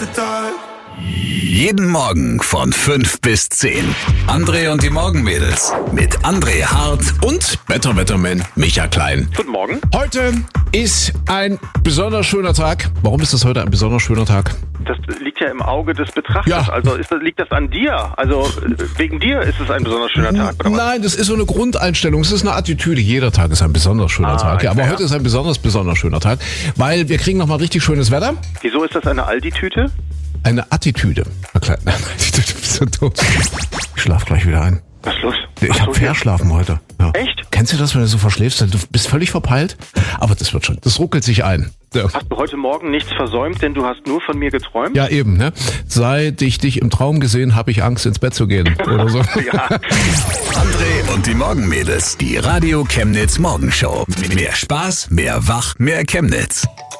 Jeden Morgen von 5 bis 10. André und die Morgenmädels. Mit André Hart und Wetterman Micha Klein. Guten Morgen. Heute ist ein besonders schöner Tag. Warum ist das heute ein besonders schöner Tag? Das liegt ja im Auge des Betrachters. Ja. Also liegt das an dir? Also wegen dir ist es ein besonders schöner Tag, oder was? Nein, das ist so eine Grundeinstellung. Es ist eine Attitüde. Jeder Tag ist ein besonders schöner Tag. Ja, aber heute ist ein besonders schöner Tag, weil wir kriegen nochmal richtig schönes Wetter. Wieso ist das eine Aldi-Tüte? Eine Attitüde. Eine Attitüde, bist du dumm. Ich schlaf gleich wieder ein. Was ist los? Ich habe verschlafen heute. Ja. Echt? Kennst du das, wenn du so verschläfst? Du bist völlig verpeilt, aber das wird schon. Das ruckelt sich ein. Ja. Hast du heute Morgen nichts versäumt, denn du hast nur von mir geträumt? Ja, eben, ne? Seit ich dich im Traum gesehen, habe ich Angst, ins Bett zu gehen. Oder so. Ja. André und die Morgenmädels. Die Radio Chemnitz Morgenshow. Mehr Spaß, mehr Wach, mehr Chemnitz.